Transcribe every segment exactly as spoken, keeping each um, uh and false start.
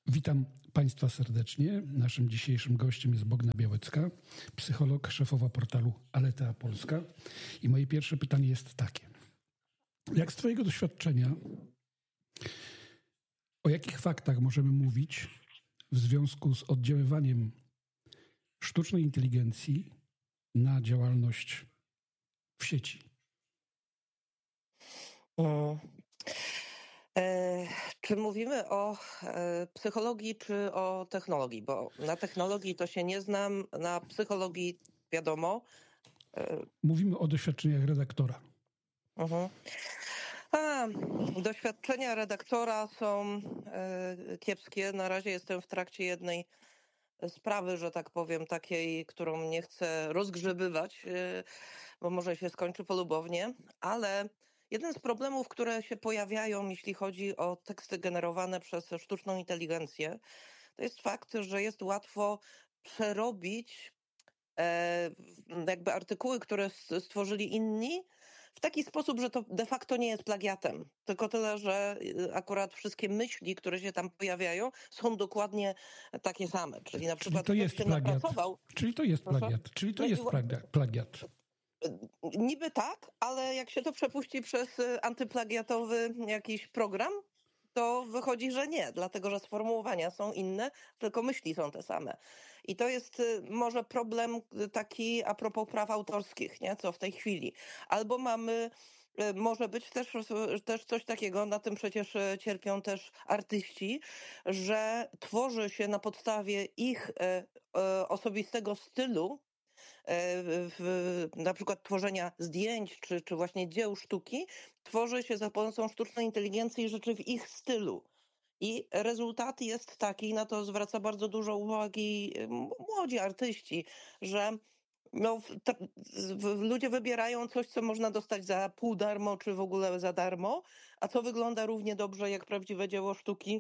Witam Państwa serdecznie. Naszym dzisiejszym gościem jest Bogna Białecka, psycholog, szefowa portalu Aletea Polska. I moje pierwsze pytanie jest takie. Jak z Twojego doświadczenia, o jakich faktach możemy mówić w związku z oddziaływaniem sztucznej inteligencji na działalność w sieci? Hmm. E, czy mówimy o e, psychologii, czy o technologii? Bo na technologii to się nie znam, na psychologii wiadomo. E, Mówimy o doświadczeniach redaktora. uh-huh. A, doświadczenia redaktora są e, kiepskie. Na razie jestem w trakcie jednej sprawy, że tak powiem, takiej, którą nie chcę rozgrzebywać, e, bo może się skończy polubownie, ale jeden z problemów, które się pojawiają, jeśli chodzi o teksty generowane przez sztuczną inteligencję, to jest fakt, że jest łatwo przerobić e, jakby artykuły, które stworzyli inni, w taki sposób, że to de facto nie jest plagiatem. Tylko tyle, że akurat wszystkie myśli, które się tam pojawiają, są dokładnie takie same. Czyli na przykład Czyli to jest plagiat. Napracował... Czyli to jest plagiat. Czyli to jest plagiat. Niby tak, ale jak się to przepuści przez antyplagiatowy jakiś program, to wychodzi, że nie, dlatego że sformułowania są inne, tylko myśli są te same. I to jest może problem taki a propos praw autorskich, nie? Co w tej chwili. Albo mamy, może być też, też coś takiego, na tym przecież cierpią też artyści, że tworzy się na podstawie ich osobistego stylu, w, na przykład tworzenia zdjęć, czy, czy właśnie dzieł sztuki, tworzy się za pomocą sztucznej inteligencji rzeczy w ich stylu. I rezultat jest taki, na to zwraca bardzo dużo uwagi młodzi artyści, że no, ta, ludzie wybierają coś, co można dostać za pół darmo, czy w ogóle za darmo, a co wygląda równie dobrze jak prawdziwe dzieło sztuki.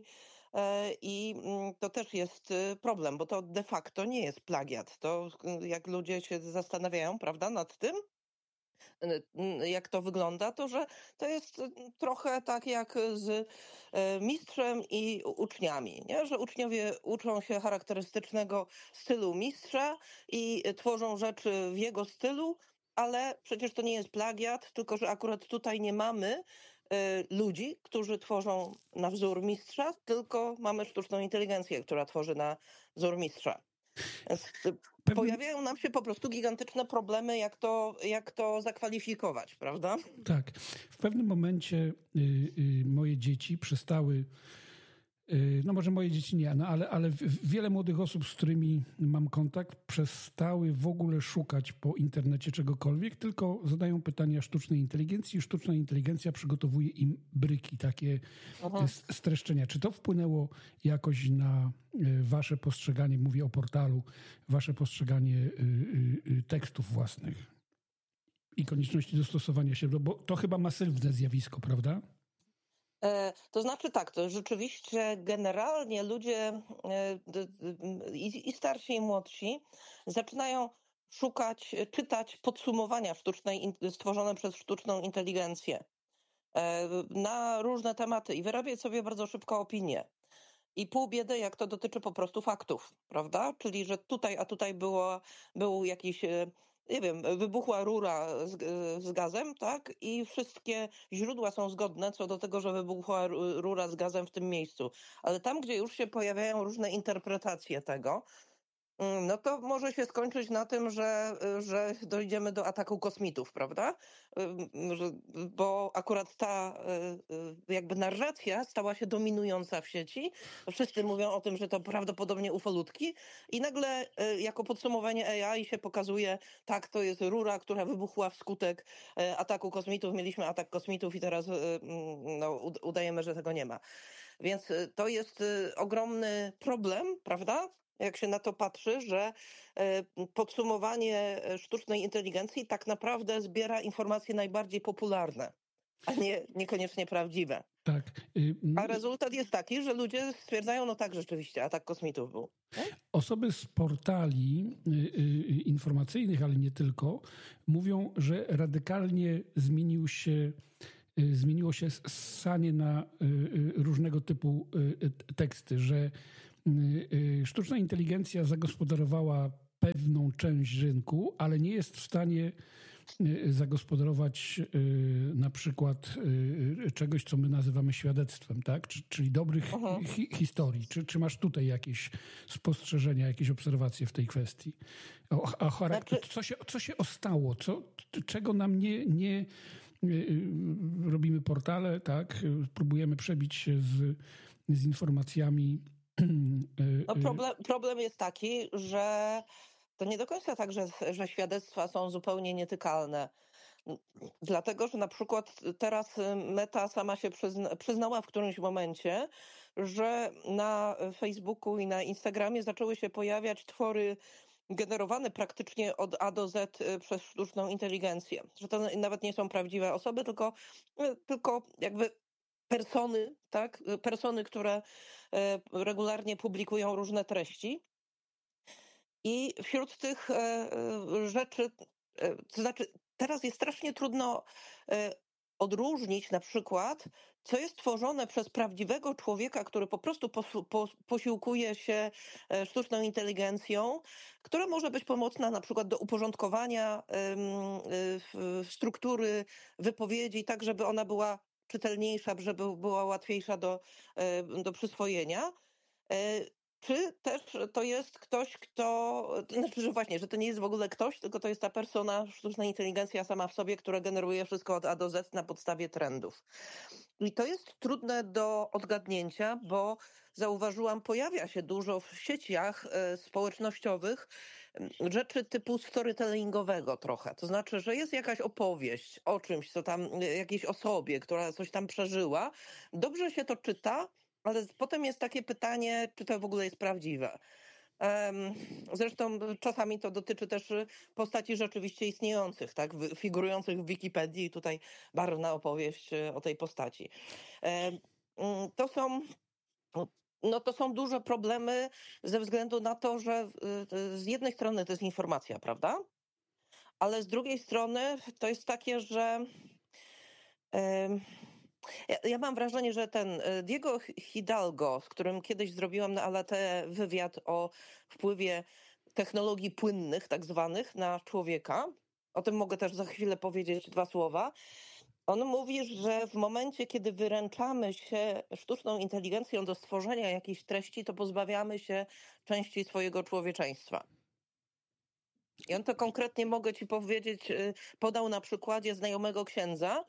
I to też jest problem, bo to de facto nie jest plagiat. To jak ludzie się zastanawiają, prawda, nad tym, jak to wygląda, to że to jest trochę tak jak z mistrzem i uczniami, nie? Że uczniowie uczą się charakterystycznego stylu mistrza i tworzą rzeczy w jego stylu, ale przecież to nie jest plagiat, tylko że akurat tutaj nie mamy ludzi, którzy tworzą na wzór mistrza, tylko mamy sztuczną inteligencję, która tworzy na wzór mistrza. Więc Pewnym... pojawiają nam się po prostu gigantyczne problemy, jak to, jak to zakwalifikować, prawda? Tak. W pewnym momencie y, y, moje dzieci przestały, y, no może moje dzieci nie, no ale, ale wiele młodych osób, z którymi mam kontakt, przestały w ogóle szukać po internecie czegokolwiek, tylko zadają pytania sztucznej inteligencji i sztuczna inteligencja przygotowuje im bryki, takie Aha. streszczenia. Czy to wpłynęło jakoś na wasze postrzeganie, mówię o portalu, wasze postrzeganie tekstów własnych i konieczności dostosowania się, bo to chyba masywne zjawisko, prawda? To znaczy tak, to rzeczywiście generalnie ludzie i starsi i młodsi zaczynają szukać, czytać podsumowania sztucznej, stworzone przez sztuczną inteligencję na różne tematy i wyrabiać sobie bardzo szybko opinię. I pół biedy, jak to dotyczy po prostu faktów, prawda? Czyli, że tutaj, a tutaj było, był jakiś, nie wiem, wybuchła rura z, z gazem, tak? I wszystkie źródła są zgodne co do tego, że wybuchła rura z gazem w tym miejscu. Ale tam, gdzie już się pojawiają różne interpretacje tego, no to może się skończyć na tym, że, że dojdziemy do ataku kosmitów, prawda? Bo akurat ta jakby narracja stała się dominująca w sieci. Wszyscy mówią o tym, że to prawdopodobnie ufolutki i nagle jako podsumowanie A I się pokazuje, tak, to jest rura, która wybuchła wskutek ataku kosmitów. Mieliśmy atak kosmitów i teraz no, udajemy, że tego nie ma. Więc to jest ogromny problem, prawda? Jak się na to patrzy, że podsumowanie sztucznej inteligencji tak naprawdę zbiera informacje najbardziej popularne, a nie niekoniecznie prawdziwe. Tak. A rezultat jest taki, że ludzie stwierdzają, no tak, rzeczywiście, atak kosmitów był. Osoby z portali informacyjnych, ale nie tylko, mówią, że radykalnie zmienił się zmieniło się ssanie na różnego typu teksty, że sztuczna inteligencja zagospodarowała pewną część rynku, ale nie jest w stanie zagospodarować na przykład czegoś, co my nazywamy świadectwem, tak? Czyli dobrych hi- historii. Czy, czy masz tutaj jakieś spostrzeżenia, jakieś obserwacje w tej kwestii? A charakter, co się, co się ostało? Co, czego nam nie, nie robimy portale, tak? Próbujemy przebić się z, z informacjami. No problem, problem jest taki, że to nie do końca tak, że, że świadectwa są zupełnie nietykalne. Dlatego, że na przykład teraz Meta sama się przyzna, przyznała w którymś momencie, że na Facebooku i na Instagramie zaczęły się pojawiać twory generowane praktycznie od A do Z przez sztuczną inteligencję. Że to nawet nie są prawdziwe osoby, tylko, tylko jakby persony, tak? Persony, które regularnie publikują różne treści. I wśród tych rzeczy, to znaczy teraz jest strasznie trudno odróżnić na przykład, co jest tworzone przez prawdziwego człowieka, który po prostu posiłkuje się sztuczną inteligencją, która może być pomocna na przykład do uporządkowania struktury wypowiedzi, tak żeby ona była czytelniejsza, żeby była łatwiejsza do, do przyswojenia. Czy też to jest ktoś, kto, znaczy, że właśnie, że to nie jest w ogóle ktoś, tylko to jest ta persona, sztuczna inteligencja sama w sobie, która generuje wszystko od A do Z na podstawie trendów. I to jest trudne do odgadnięcia, bo zauważyłam, pojawia się dużo w sieciach społecznościowych rzeczy typu storytellingowego trochę. To znaczy, że jest jakaś opowieść o czymś, co tam, jakiejś osobie, która coś tam przeżyła. Dobrze się to czyta, ale potem jest takie pytanie, czy to w ogóle jest prawdziwe. Zresztą czasami to dotyczy też postaci rzeczywiście istniejących, tak, figurujących w Wikipedii. Tutaj barwna opowieść o tej postaci. To są, no to są duże problemy ze względu na to, że z jednej strony to jest informacja, prawda? Ale z drugiej strony to jest takie, że Ja, ja mam wrażenie, że ten Diego Hidalgo, z którym kiedyś zrobiłam na Alatee wywiad o wpływie technologii płynnych, tak zwanych, na człowieka, o tym mogę też za chwilę powiedzieć dwa słowa, on mówi, że w momencie, kiedy wyręczamy się sztuczną inteligencją do stworzenia jakiejś treści, to pozbawiamy się części swojego człowieczeństwa. I on to konkretnie mogę ci powiedzieć, podał na przykładzie znajomego księdza,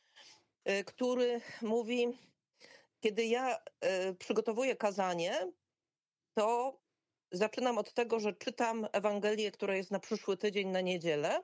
który mówi, kiedy ja przygotowuję kazanie, to zaczynam od tego, że czytam Ewangelię, która jest na przyszły tydzień, na niedzielę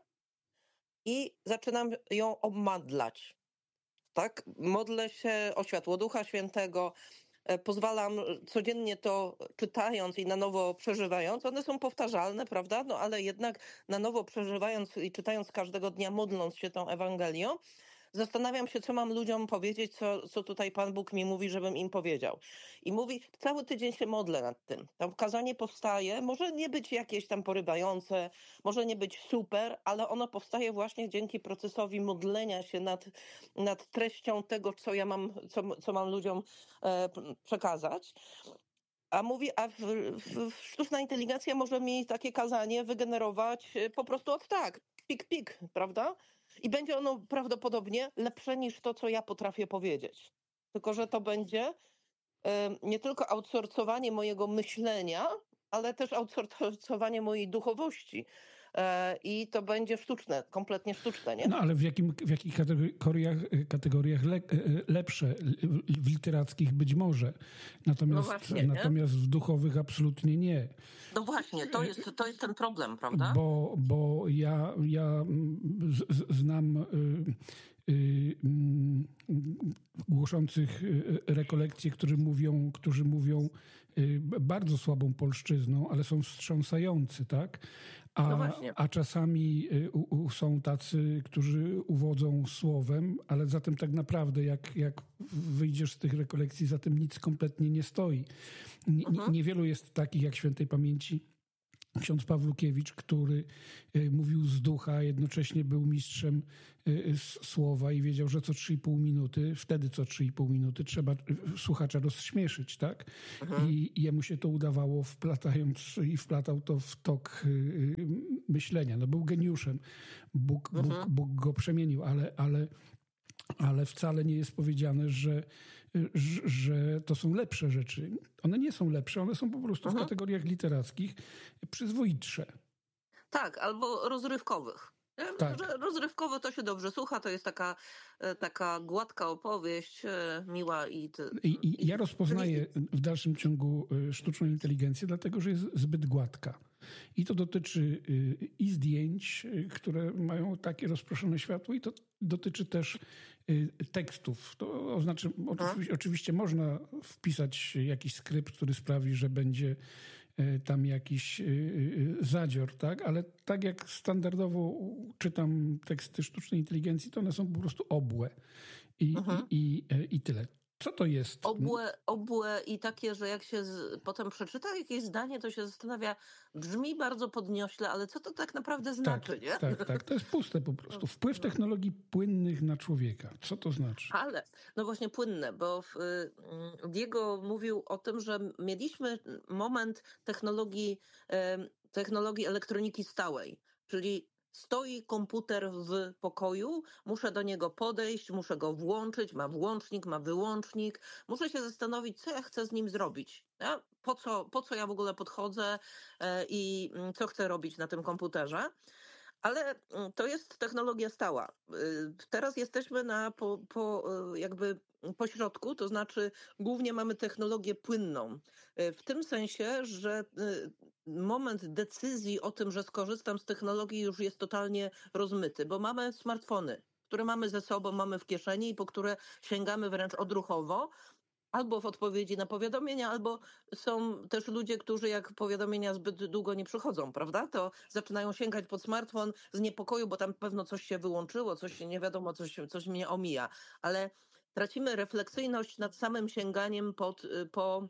i zaczynam ją obmadlać. Tak? Modlę się o światło Ducha Świętego, pozwalam codziennie to czytając i na nowo przeżywając. One są powtarzalne, prawda? No ale jednak na nowo przeżywając i czytając każdego dnia, modląc się tą Ewangelią, zastanawiam się, co mam ludziom powiedzieć, co, co tutaj Pan Bóg mi mówi, żebym im powiedział. I mówi, cały tydzień się modlę nad tym. Tam kazanie powstaje, może nie być jakieś tam porywające, może nie być super, ale ono powstaje właśnie dzięki procesowi modlenia się nad, nad treścią tego, co ja mam, co, co mam ludziom e, przekazać. A mówi, a w, w, sztuczna inteligencja może mi takie kazanie wygenerować po prostu od tak, pik, pik, prawda? I będzie ono prawdopodobnie lepsze niż to, co ja potrafię powiedzieć. Tylko że to będzie nie tylko outsourcowanie mojego myślenia, ale też outsourcowanie mojej duchowości. I to będzie sztuczne, kompletnie sztuczne, nie? No ale w, jakim, w jakich kategoriach, kategoriach le, lepsze? W literackich być może. Natomiast, no właśnie, natomiast w duchowych absolutnie nie. No właśnie, to jest, to jest ten problem, prawda? Bo, bo ja, ja z, znam y, y, y, głoszących rekolekcje, którzy mówią, którzy mówią y, bardzo słabą polszczyzną, ale są wstrząsający, tak? A, no właśnie. a czasami u, u, są tacy, którzy uwodzą słowem, ale za tym tak naprawdę, jak, jak wyjdziesz z tych rekolekcji, za tym nic kompletnie nie stoi. N, uh-huh. Niewielu jest takich jak świętej pamięci ksiądz Pawlukiewicz, który mówił z ducha, jednocześnie był mistrzem słowa i wiedział, że co trzy i pół minuty, wtedy co trzy i pół minuty trzeba słuchacza rozśmieszyć, tak? Mhm. I jemu się to udawało, wplatając i wplatał to w tok myślenia. No był geniuszem. Bóg, mhm. Bóg, Bóg go przemienił, ale, ale, ale wcale nie jest powiedziane, że Że, że to są lepsze rzeczy. One nie są lepsze, one są po prostu mhm. w kategoriach literackich przyzwoitsze. Tak, albo rozrywkowych. Tak. Że rozrywkowo to się dobrze słucha, to jest taka, taka gładka opowieść, miła i... Ty, I, i ja rozpoznaję w dalszym ciągu sztuczną inteligencję, dlatego że jest zbyt gładka. I to dotyczy i zdjęć, które mają takie rozproszone światło, i to dotyczy też tekstów. To znaczy, oczywiście, oczywiście można wpisać jakiś skrypt, który sprawi, że będzie tam jakiś zadzior, tak? Ale tak jak standardowo czytam teksty sztucznej inteligencji, to one są po prostu obłe i, mhm. i, i, i tyle. Co to jest? Obłe, obłe i takie, że jak się z, potem przeczyta jakieś zdanie, to się zastanawia, brzmi bardzo podniośle, ale co to tak naprawdę znaczy, tak, nie? Tak, tak. To jest puste po prostu. Wpływ technologii płynnych na człowieka. Co to znaczy? Ale, no właśnie płynne, bo w, Diego mówił o tym, że mieliśmy moment technologii, technologii elektroniki stałej, czyli stoi komputer w pokoju, muszę do niego podejść, muszę go włączyć, ma włącznik, ma wyłącznik, muszę się zastanowić, co ja chcę z nim zrobić. Ja? Po co, po co ja w ogóle podchodzę i co chcę robić na tym komputerze. Ale to jest technologia stała. Teraz jesteśmy na po, po, jakby pośrodku, to znaczy głównie mamy technologię płynną. W tym sensie, że moment decyzji o tym, że skorzystam z technologii, już jest totalnie rozmyty, bo mamy smartfony, które mamy ze sobą, mamy w kieszeni i po które sięgamy wręcz odruchowo, albo w odpowiedzi na powiadomienia, albo są też ludzie, którzy jak powiadomienia zbyt długo nie przychodzą, prawda, to zaczynają sięgać pod smartfon z niepokoju, bo tam pewno coś się wyłączyło, coś nie wiadomo, coś, coś mnie omija. Ale tracimy refleksyjność nad samym sięganiem pod, po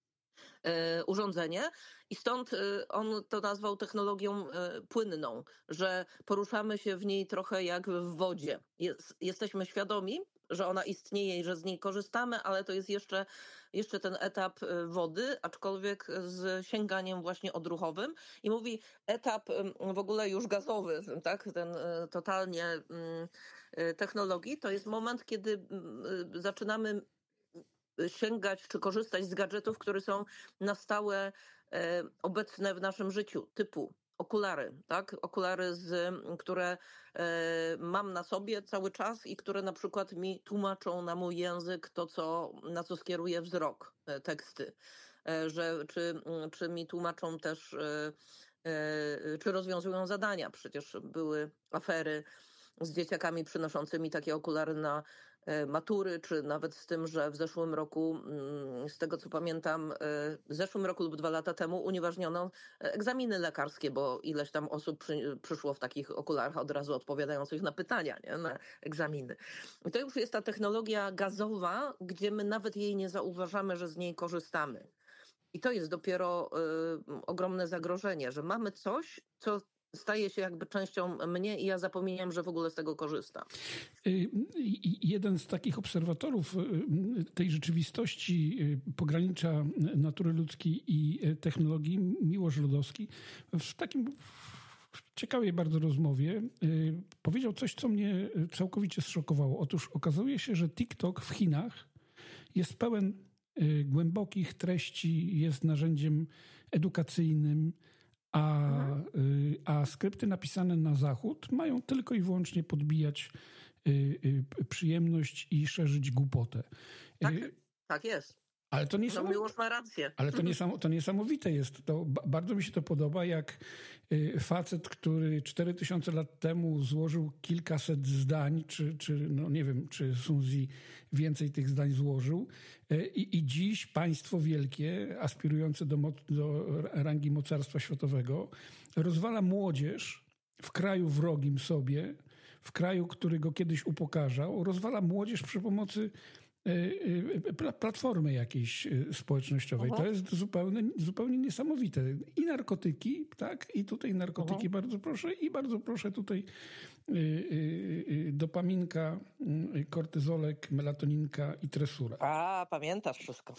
e, urządzenie i stąd e, on to nazwał technologią e, płynną, że poruszamy się w niej trochę jak w wodzie. Jest, jesteśmy świadomi, że ona istnieje i że z niej korzystamy, ale to jest jeszcze, jeszcze ten etap wody, aczkolwiek z sięganiem właśnie odruchowym. I mówi etap w ogóle już gazowy, tak, ten totalnie technologii, to jest moment, kiedy zaczynamy sięgać czy korzystać z gadżetów, które są na stałe obecne w naszym życiu, typu okulary, tak? Okulary, z, które e, mam na sobie cały czas i które na przykład mi tłumaczą na mój język to, co, na co skieruję wzrok, e, teksty. E, że, czy, czy mi tłumaczą też, e, e, czy rozwiązują zadania. Przecież były afery z dzieciakami przynoszącymi takie okulary na matury, czy nawet z tym, że w zeszłym roku, z tego co pamiętam, w zeszłym roku lub dwa lata temu unieważniono egzaminy lekarskie, bo ileś tam osób przy, przyszło w takich okularach od razu odpowiadających na pytania, nie? Na egzaminy. I to już jest ta technologia gazowa, gdzie my nawet jej nie zauważamy, że z niej korzystamy. I to jest dopiero y, ogromne zagrożenie, że mamy coś, co staje się jakby częścią mnie i ja zapominam, że w ogóle z tego korzystam. Jeden z takich obserwatorów tej rzeczywistości pogranicza natury ludzkiej i technologii, Miłosz Lodowski, w takim ciekawej bardzo rozmowie powiedział coś, co mnie całkowicie zszokowało. Otóż okazuje się, że TikTok w Chinach jest pełen głębokich treści, jest narzędziem edukacyjnym, A, a skrypty napisane na zachód mają tylko i wyłącznie podbijać y, y, przyjemność i szerzyć głupotę. Tak, tak jest. Ale to, no, Miłosz ma rację. Ale to, niesam, to niesamowite jest. To bardzo mi się to podoba, jak facet, który cztery tysiące lat temu złożył kilkaset zdań, czy, czy no nie wiem, czy Sun Tzu więcej tych zdań złożył. I, i dziś państwo wielkie, aspirujące do, do rangi mocarstwa światowego, rozwala młodzież w kraju wrogim sobie, w kraju, który go kiedyś upokarzał, rozwala młodzież przy pomocy platformy jakiejś społecznościowej. Uh-huh. To jest zupełnie, zupełnie niesamowite. I narkotyki, tak? I tutaj narkotyki, uh-huh. bardzo proszę. I bardzo proszę tutaj dopaminka, kortyzolek, melatoninka i tresura. A, pamiętasz wszystko.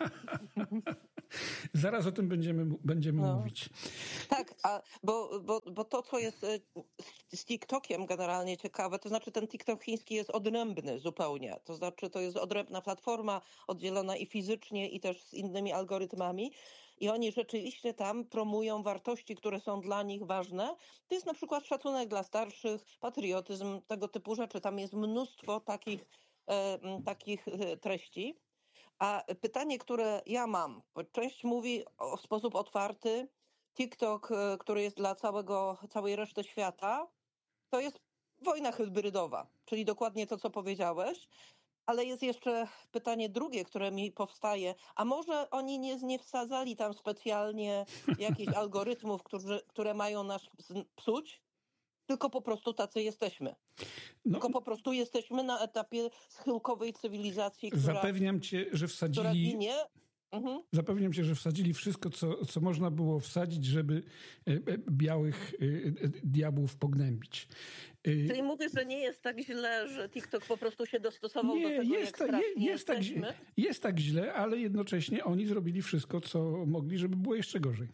Zaraz o tym będziemy, będziemy no. mówić. Tak, a, bo, bo, bo to, co jest z TikTokiem generalnie ciekawe, to znaczy ten TikTok chiński jest odrębny zupełnie. To znaczy to jest odrębna platforma, oddzielona i fizycznie, i też z innymi algorytmami. I oni rzeczywiście tam promują wartości, które są dla nich ważne. To jest na przykład szacunek dla starszych, patriotyzm, tego typu rzeczy. Tam jest mnóstwo takich, e, takich treści. A pytanie, które ja mam, bo część mówi w sposób otwarty, TikTok, który jest dla całego, całej reszty świata, to jest wojna hybrydowa, czyli dokładnie to, co powiedziałeś. Ale jest jeszcze pytanie drugie, które mi powstaje. A może oni nie, nie wsadzali tam specjalnie jakichś algorytmów, którzy, które mają nas psuć? Tylko po prostu tacy jesteśmy. No, tylko po prostu jesteśmy na etapie schyłkowej cywilizacji, która... Zapewniam cię, że wsadzili... Która ginie. Mhm. Zapewniam cię, że wsadzili wszystko, co, co można było wsadzić, żeby białych diabłów pognębić. Czyli mówisz, że nie jest tak źle, że TikTok po prostu się dostosował nie, do tego, jest, jak strasznie jest, jest, tak, jest tak źle, ale jednocześnie oni zrobili wszystko, co mogli, żeby było jeszcze gorzej.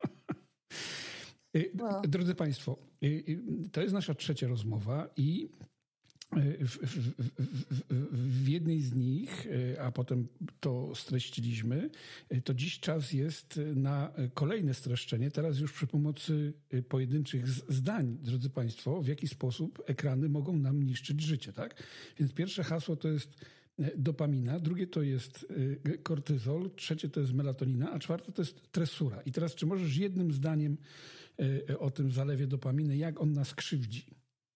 No. Drodzy Państwo, to jest nasza trzecia rozmowa i w, w, w, w jednej z nich, a potem to streściliśmy, to dziś czas jest na kolejne streszczenie, teraz już przy pomocy pojedynczych zdań, drodzy Państwo, w jaki sposób ekrany mogą nam niszczyć życie, tak? Więc pierwsze hasło to jest dopamina, drugie to jest kortyzol, trzecie to jest melatonina, a czwarte to jest tresura. I teraz czy możesz jednym zdaniem o tym zalewie dopaminy, jak on nas krzywdzi?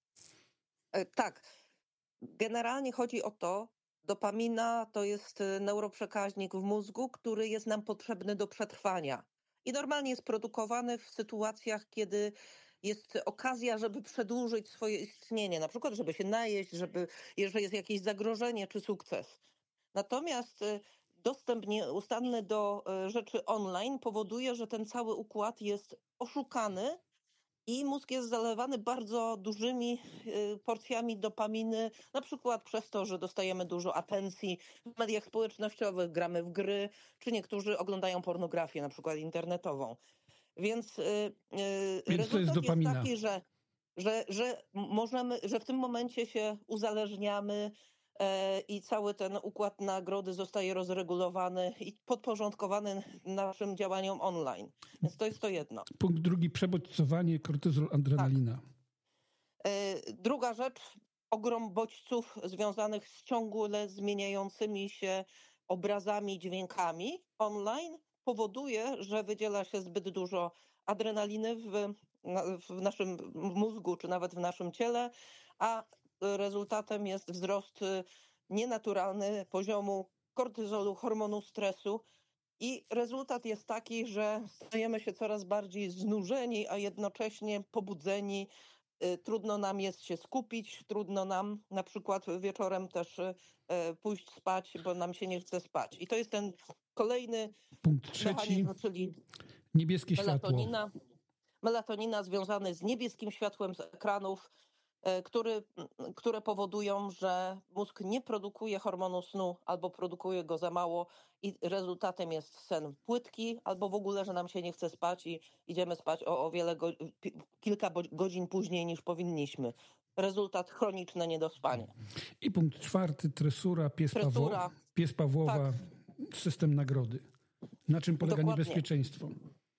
Tak. Generalnie chodzi o to, dopamina to jest neuroprzekaźnik w mózgu, który jest nam potrzebny do przetrwania. I normalnie jest produkowany w sytuacjach, kiedy jest okazja, żeby przedłużyć swoje istnienie. Na przykład, żeby się najeść, żeby, jeżeli jest jakieś zagrożenie czy sukces. Natomiast dostęp nieustanny do rzeczy online powoduje, że ten cały układ jest oszukany i mózg jest zalewany bardzo dużymi porcjami dopaminy, na przykład przez to, że dostajemy dużo atencji w mediach społecznościowych, gramy w gry, czy niektórzy oglądają pornografię, na przykład internetową. Więc, Więc rezultat to jest dopamina. Jest taki, że, że, że, możemy, że w tym momencie się uzależniamy i cały ten układ nagrody zostaje rozregulowany i podporządkowany naszym działaniom online. Więc to jest to jedno. Punkt drugi, przebodźcowanie, kortyzol, adrenalina. Tak. Druga rzecz, ogrom bodźców związanych z ciągle zmieniającymi się obrazami, dźwiękami online powoduje, że wydziela się zbyt dużo adrenaliny w, w naszym mózgu, czy nawet w naszym ciele, a rezultatem jest wzrost nienaturalny poziomu kortyzolu, hormonu stresu i rezultat jest taki, że stajemy się coraz bardziej znużeni, a jednocześnie pobudzeni. Trudno nam jest się skupić, trudno nam na przykład wieczorem też pójść spać, bo nam się nie chce spać. I to jest ten kolejny punkt trzeci, czyli niebieskie melatonina. światło. Melatonina związany z niebieskim światłem z ekranów, Który, które powodują, że mózg nie produkuje hormonu snu albo produkuje go za mało i rezultatem jest sen płytki albo w ogóle, że nam się nie chce spać i idziemy spać o, o wiele go, kilka godzin później niż powinniśmy. Rezultat chroniczne niedospanie. I punkt czwarty, tresura, pies, tresura. Pawło, pies Pawłowa, tak. System nagrody. Na czym polega Dokładnie. Niebezpieczeństwo?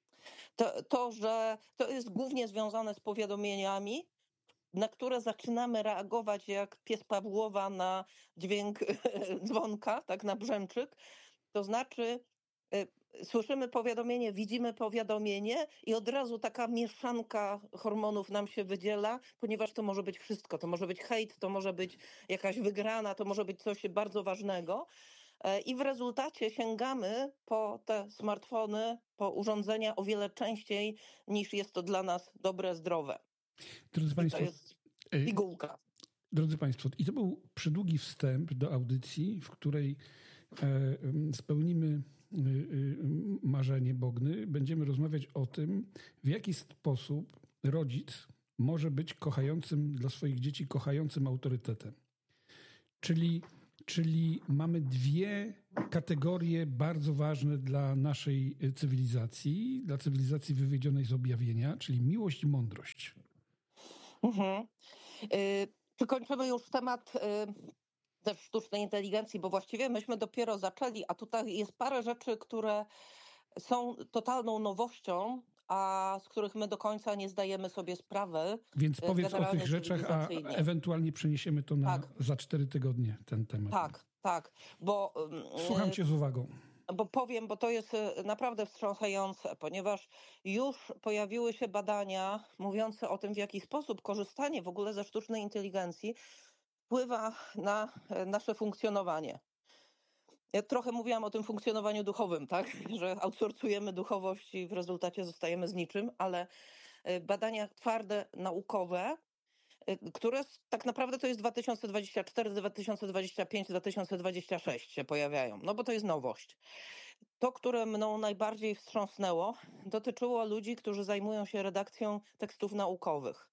To, to, że to jest głównie związane z powiadomieniami, na które zaczynamy reagować jak pies Pawłowa na dźwięk dzwonka, tak na brzęczyk. To znaczy y, słyszymy powiadomienie, widzimy powiadomienie i od razu taka mieszanka hormonów nam się wydziela, ponieważ to może być wszystko. To może być hejt, to może być jakaś wygrana, to może być coś bardzo ważnego. Y, I w rezultacie sięgamy po te smartfony, po urządzenia o wiele częściej niż jest to dla nas dobre, zdrowe. Drodzy Państwo, to jest pigułka. Drodzy Państwo, i to był przydługi wstęp do audycji, w której e, spełnimy marzenie Bogny. Będziemy rozmawiać o tym, w jaki sposób rodzic może być kochającym dla swoich dzieci, kochającym autorytetem. Czyli, czyli mamy dwie kategorie bardzo ważne dla naszej cywilizacji, dla cywilizacji wywiedzionej z objawienia, czyli miłość i mądrość. Mhm. Czy kończymy już temat y, też sztucznej inteligencji, bo właściwie myśmy dopiero zaczęli, a tutaj jest parę rzeczy, które są totalną nowością, a z których my do końca nie zdajemy sobie sprawy. Więc powiedz o tych rzeczach, a ewentualnie przeniesiemy to na tak. za cztery tygodnie, ten temat. Tak, tak, bo... Słucham cię z uwagą. Bo powiem, bo to jest naprawdę wstrząsające, ponieważ już pojawiły się badania mówiące o tym, w jaki sposób korzystanie w ogóle ze sztucznej inteligencji wpływa na nasze funkcjonowanie. Ja trochę mówiłam o tym funkcjonowaniu duchowym, tak? Że outsourcujemy duchowość i w rezultacie zostajemy z niczym, ale badania twarde, naukowe, które tak naprawdę to jest dwa tysiące dwudziesty czwarty, dwa tysiące dwudziesty piąty, dwa tysiące dwudziesty szósty się pojawiają, no bo to jest nowość. To, które mną najbardziej wstrząsnęło, dotyczyło ludzi, którzy zajmują się redakcją tekstów naukowych.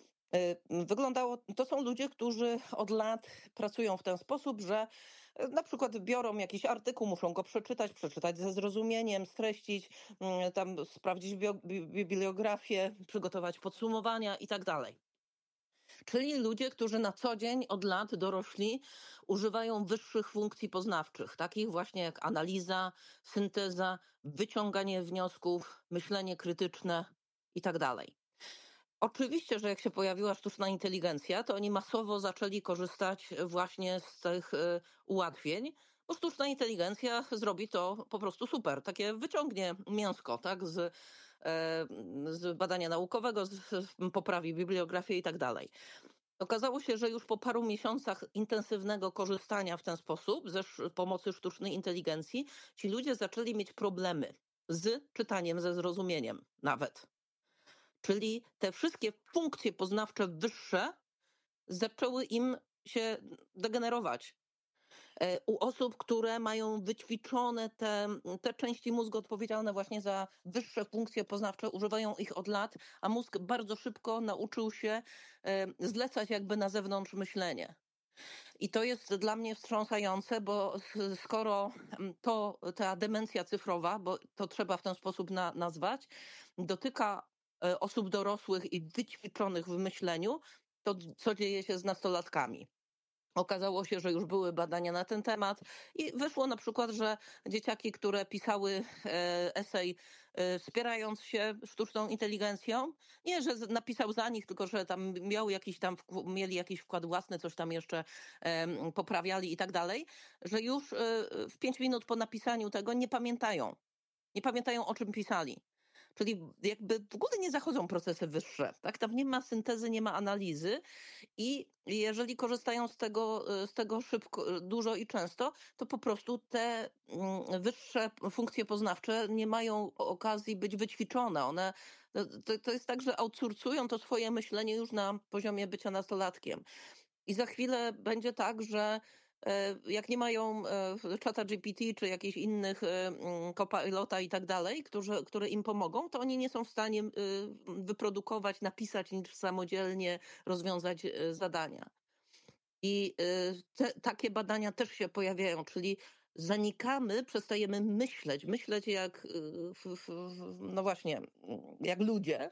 Wyglądało, to są ludzie, którzy od lat pracują w ten sposób, że na przykład biorą jakiś artykuł, muszą go przeczytać, przeczytać ze zrozumieniem, streścić, tam sprawdzić bibliografię, przygotować podsumowania i tak dalej. Czyli ludzie, którzy na co dzień od lat dorośli używają wyższych funkcji poznawczych, takich właśnie jak analiza, synteza, wyciąganie wniosków, myślenie krytyczne i tak dalej. Oczywiście, że jak się pojawiła sztuczna inteligencja, to oni masowo zaczęli korzystać właśnie z tych y, ułatwień, bo sztuczna inteligencja zrobi to po prostu super, takie wyciągnie mięsko, tak, z, y, z badania naukowego, z, z, poprawi bibliografię i tak dalej. Okazało się, że już po paru miesiącach intensywnego korzystania w ten sposób ze sz- pomocy sztucznej inteligencji ci ludzie zaczęli mieć problemy z czytaniem, ze zrozumieniem nawet. Czyli te wszystkie funkcje poznawcze wyższe zaczęły im się degenerować. U osób, które mają wyćwiczone te, te części mózgu odpowiedzialne właśnie za wyższe funkcje poznawcze, używają ich od lat, a mózg bardzo szybko nauczył się zlecać jakby na zewnątrz myślenie. I to jest dla mnie wstrząsające, bo skoro to ta demencja cyfrowa, bo to trzeba w ten sposób na, nazwać, dotyka osób dorosłych i wyćwiczonych w myśleniu, to co dzieje się z nastolatkami? Okazało się, że już były badania na ten temat i wyszło na przykład, że dzieciaki, które pisały esej wspierając się sztuczną inteligencją, nie, że napisał za nich, tylko że tam miał jakiś tam, mieli jakiś wkład własny, coś tam jeszcze poprawiali i tak dalej, że już w pięć minut po napisaniu tego nie pamiętają. Nie pamiętają, o czym pisali. Czyli jakby w ogóle nie zachodzą procesy wyższe, tak? Tam nie ma syntezy, nie ma analizy i jeżeli korzystają z tego, z tego szybko, dużo i często, to po prostu te wyższe funkcje poznawcze nie mają okazji być wyćwiczone. One, to, to jest tak, że outsourcują to swoje myślenie już na poziomie bycia nastolatkiem. I za chwilę będzie tak, że jak nie mają czata G P T czy jakichś innych Copilota i tak dalej, którzy, które im pomogą, to oni nie są w stanie wyprodukować, napisać nic samodzielnie, rozwiązać zadania. I te, takie badania też się pojawiają, czyli zanikamy, przestajemy myśleć, myśleć jak, no właśnie, jak ludzie.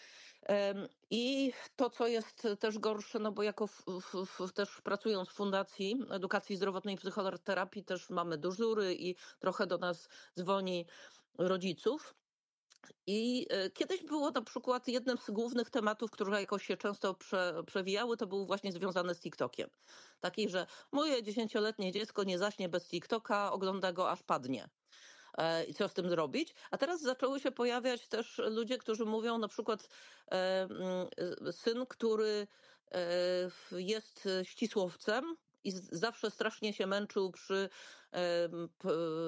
I to, co jest też gorsze, no bo jako w, w, w, też pracując w Fundacji Edukacji Zdrowotnej i Psychoterapii też mamy dyżury i trochę do nas dzwoni rodziców. I kiedyś było na przykład jednym z głównych tematów, które jakoś się często prze, przewijały, to był właśnie związany z TikTokiem. Taki, że moje dziesięcioletnie dziecko nie zaśnie bez TikToka, ogląda go aż padnie. I co z tym zrobić? A teraz zaczęły się pojawiać też ludzie, którzy mówią na przykład e, syn, który e, jest ścisłowcem i z- zawsze strasznie się męczył przy e, p,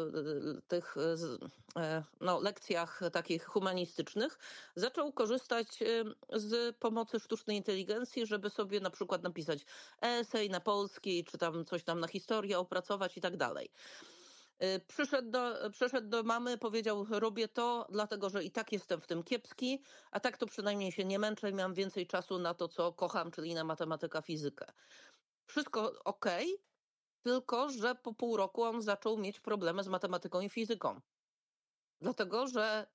tych z- e, no, lekcjach takich humanistycznych, zaczął korzystać e, z pomocy sztucznej inteligencji, żeby sobie na przykład napisać esej na polski, czy tam coś tam na historię opracować i tak dalej. Y, Przyszedł do, przyszedł do mamy, powiedział: robię to, dlatego że i tak jestem w tym kiepski, a tak to przynajmniej się nie męczę i mam więcej czasu na to, co kocham, czyli na matematykę, fizykę. Wszystko okej, tylko że po pół roku on zaczął mieć problemy z matematyką i fizyką. Dlatego, że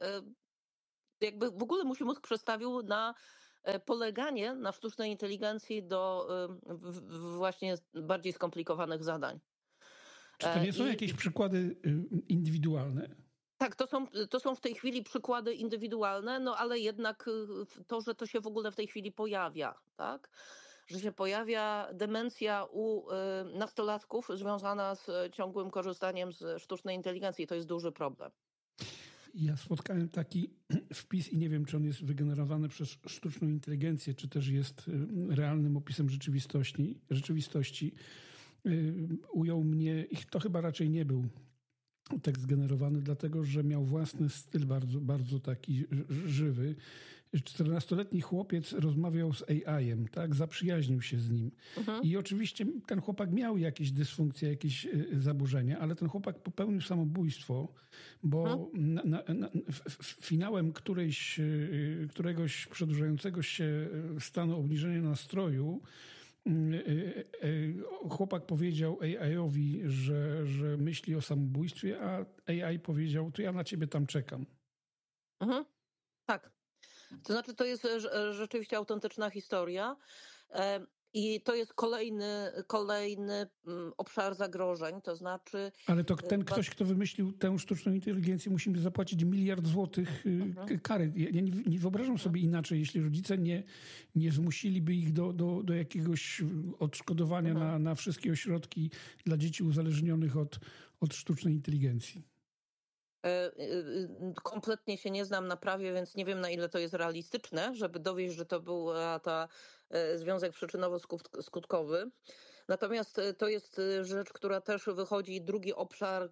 y, jakby w ogóle mu się mózg przestawił na e, poleganie na sztucznej inteligencji do y, w- w- właśnie bardziej skomplikowanych zadań. Czy to E, nie są I jakieś przykłady y, indywidualne? tak, to są, to są w tej chwili przykłady indywidualne, no ale jednak y, w- to, że to się w ogóle w tej chwili pojawia, tak? Że się pojawia demencja u y, nastolatków związana z y, ciągłym korzystaniem z sztucznej inteligencji, to jest duży problem. Ja spotkałem taki wpis i nie wiem, czy on jest wygenerowany przez sztuczną inteligencję, czy też jest y, realnym opisem rzeczywistości. rzeczywistości. Y, Ujął mnie, i to chyba raczej nie był tekst generowany, dlatego że miał własny styl bardzo, bardzo taki ż- żywy. czternastoletni chłopiec rozmawiał z A I-em, tak? Zaprzyjaźnił się z nim. Mhm. I oczywiście ten chłopak miał jakieś dysfunkcje, jakieś y, zaburzenia, ale ten chłopak popełnił samobójstwo, bo na, na, na, f, f, finałem którejś, y, któregoś przedłużającego się y, stanu obniżenia nastroju y, y, y, chłopak powiedział A I-owi, że, że myśli o samobójstwie, a A I powiedział: to ja na ciebie tam czekam. Mhm. Tak. To znaczy, to jest e, rz- e, rzeczywiście autentyczna historia. e, I to jest kolejny, kolejny mm, obszar zagrożeń, to znaczy Ale to e, ten ba- ktoś, kto wymyślił tę sztuczną inteligencję, musi mi zapłacić miliard złotych y, Mhm. k- kary. Ja ja nie, nie wyobrażam sobie inaczej, jeśli rodzice nie, nie zmusiliby ich do, do, do jakiegoś odszkodowania Mhm. na, na wszystkie ośrodki dla dzieci uzależnionych od, od sztucznej inteligencji. E, e, e, Kompletnie się nie znam na prawie, więc nie wiem, na ile to jest realistyczne, żeby dowieść, że to był a, ta e, związek przyczynowo-skutkowy. Natomiast e, to jest e, rzecz, która też wychodzi, drugi obszar e,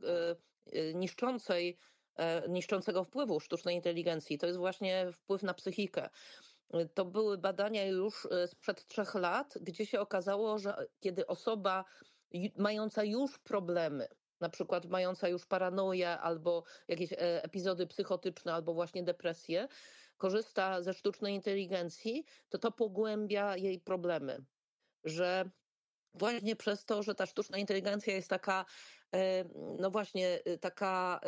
e, niszczącej, e, niszczącego wpływu sztucznej inteligencji. To jest właśnie wpływ na psychikę. E, To były badania już e, sprzed trzech lat, gdzie się okazało, że kiedy osoba ju- mająca już problemy, na przykład mająca już paranoję albo jakieś e, epizody psychotyczne, albo właśnie depresję, korzysta ze sztucznej inteligencji, to to pogłębia jej problemy. Że właśnie przez to, że ta sztuczna inteligencja jest taka, e, no właśnie, e, taka e,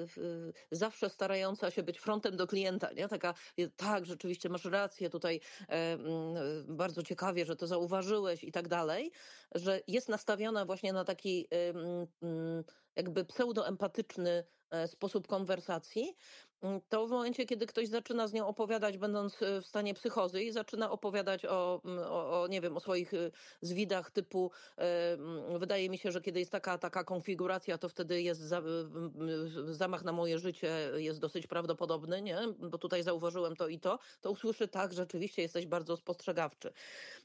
w- zawsze starająca się być frontem do klienta, nie? Taka, e, tak, rzeczywiście masz rację, tutaj e, mm, e, bardzo ciekawie, że to zauważyłeś i tak dalej, że jest nastawiona właśnie na taki e, mm, mm, jakby pseudoempatyczny e, sposób konwersacji, mm, to w momencie, kiedy ktoś zaczyna z nią opowiadać, będąc e, w stanie psychozy i zaczyna opowiadać o, mm, o, o nie wiem, o swoich e, zwidach typu e, mm, wydaje mi się, że kiedy jest taka, taka konfiguracja, to wtedy jest za, m, m, zamach na moje życie jest dosyć prawdopodobny, nie? Bo tutaj zauważyłem to i to, to usłyszy: tak, rzeczywiście jesteś bardzo spostrzegawczy.